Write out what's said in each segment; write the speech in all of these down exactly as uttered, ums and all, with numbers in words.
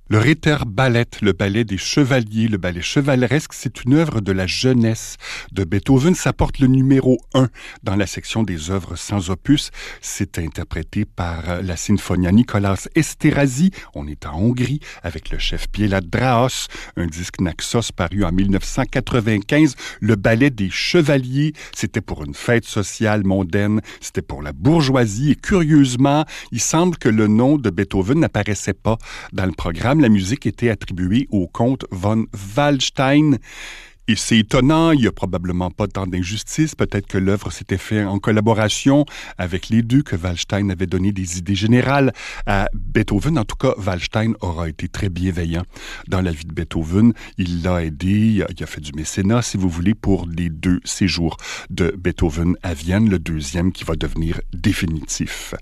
Le Ritterballet, le ballet des chevaliers, le ballet chevaleresque, c'est une œuvre de la jeunesse de Beethoven. Ça porte le numéro un dans la section des œuvres sans opus. C'est interprété par la Sinfonia Nicolas Esterhazy. On est en Hongrie avec le chef Béla Drahos, un disque Naxos paru en dix-neuf cent quatre-vingt-quinze. Le ballet des chevaliers, c'était pour une fête sociale mondaine, c'était pour la bourgeoisie et curieusement, il semble que le nom de Beethoven n'apparaissait pas dans le programme. La musique était attribuée au comte von Waldstein. Et c'est étonnant, il n'y a probablement pas tant d'injustice. Peut-être que l'œuvre s'était faite en collaboration avec les deux, que Waldstein avait donné des idées générales à Beethoven. En tout cas, Waldstein aura été très bienveillant dans la vie de Beethoven. Il l'a aidé, il a fait du mécénat, si vous voulez, pour les deux séjours de Beethoven à Vienne, le deuxième qui va devenir définitif.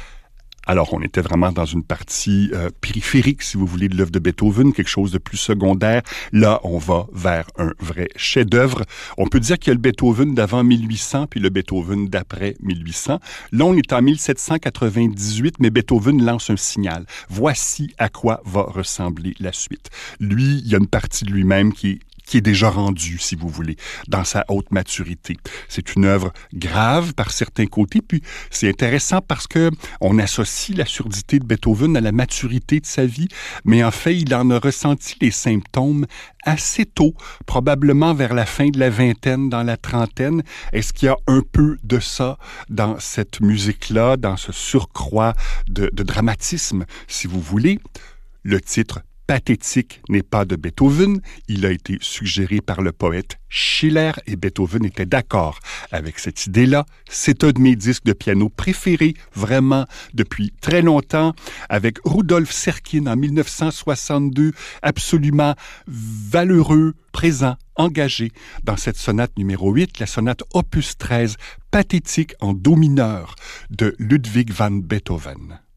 Alors, on était vraiment dans une partie euh, périphérique, si vous voulez, de l'œuvre de Beethoven, quelque chose de plus secondaire. Là, on va vers un vrai chef-d'œuvre. On peut dire qu'il y a le Beethoven d'avant mille huit cents, puis le Beethoven d'après mille huit cents. Là, on est en mille sept cent quatre-vingt-dix-huit, mais Beethoven lance un signal. Voici à quoi va ressembler la suite. Lui, il y a une partie de lui-même qui est qui est déjà rendu, si vous voulez, dans sa haute maturité. C'est une œuvre grave par certains côtés, puis c'est intéressant parce que on associe la surdité de Beethoven à la maturité de sa vie, mais en fait, il en a ressenti les symptômes assez tôt, probablement vers la fin de la vingtaine, dans la trentaine. Est-ce qu'il y a un peu de ça dans cette musique-là, dans ce surcroît de, de dramatisme, si vous voulez? Le titre Pathétique n'est pas de Beethoven. Il a été suggéré par le poète Schiller et Beethoven était d'accord avec cette idée-là. C'est un de mes disques de piano préférés, vraiment, depuis très longtemps, avec Rudolf Serkin en dix-neuf cent soixante-deux, absolument valeureux, présent, engagé dans cette sonate numéro huit, la sonate opus treize, Pathétique en do mineur de Ludwig van Beethoven.